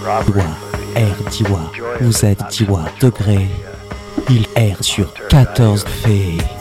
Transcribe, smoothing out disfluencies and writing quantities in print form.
Diwa, vous êtes Diwa degré. Il erre sur 14 faits.